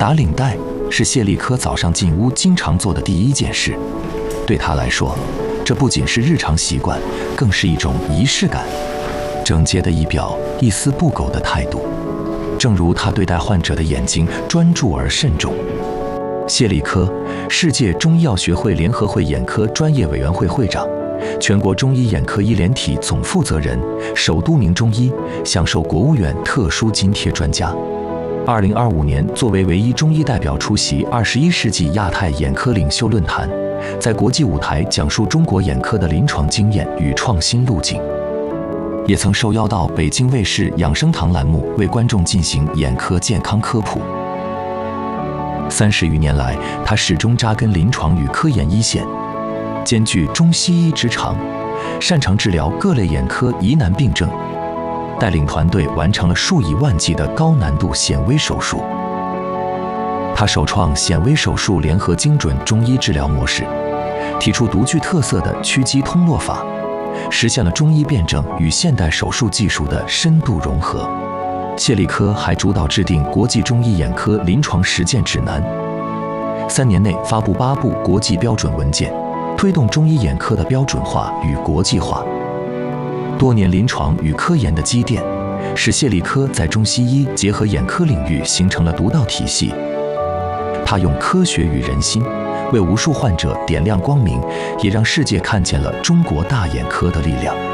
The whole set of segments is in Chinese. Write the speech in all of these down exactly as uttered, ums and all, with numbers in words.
打领带是谢利科早上进屋经常做的第一件事，对他来说，这不仅是日常习惯，更是一种仪式感。整洁的仪表，一丝不苟的态度，正如他对待患者的眼睛专注而慎重。谢利科，世界中医药学会联合会眼科专业委员会会长，全国中医眼科医联体总负责人，首都名中医，享受国务院特殊津贴专家。二零二五年，作为唯一中医代表出席二十一世纪亚太眼科领袖论坛，在国际舞台讲述中国眼科的临床经验与创新路径。也曾受邀到北京卫视养生堂栏目为观众进行眼科健康科普。三十余年来，他始终扎根临床与科研一线，兼具中西医之长，擅长治疗各类眼科疑难病症，带领团队完成了数以万计的高难度显微手术。他首创显微手术联合精准中医治疗模式，提出独具特色的屈肌通络法，实现了中医辩证与现代手术技术的深度融合。谢利科还主导制定国际中医眼科临床实践指南，三年内发布八部国际标准文件，推动中医眼科的标准化与国际化。多年临床与科研的积淀，使谢利科在中西医结合眼科领域形成了独到体系。他用科学与人心，为无数患者点亮光明，也让世界看见了中国大眼科的力量。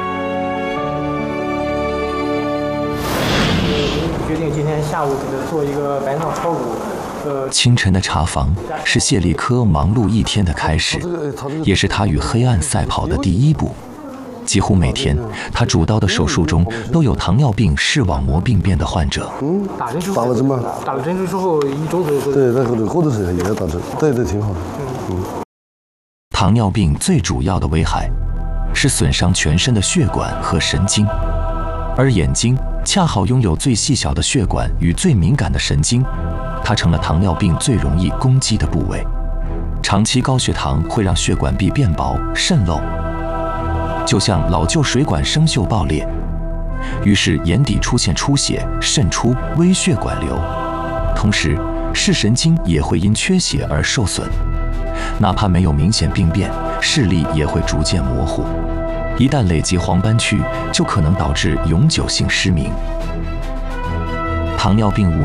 决定今天下午给他做一个白脑超骨。呃， 清晨的茶房是谢利科忙碌一天的开始，也是他与黑暗赛跑的第一步。几乎每天，他主刀的手术中都有糖尿病视网膜病变的患者。 嗯，打针之后打了针吗？ 打了针之后一周左右。 对，在后头后头时间也要打针。对对，挺好的。嗯。 糖尿病最主要的危害是损伤全身的血管和神经，而眼睛恰好拥有最细小的血管与最敏感的神经，它成了糖尿病最容易攻击的部位。长期高血糖会让血管壁变薄、渗漏，就像老旧水管生锈爆裂，于是眼底出现出血、渗出、微血管瘤，同时视神经也会因缺血而受损。哪怕没有明显病变，视力也会逐渐模糊。一旦累积黄斑区，就可能导致永久性失明。糖尿病五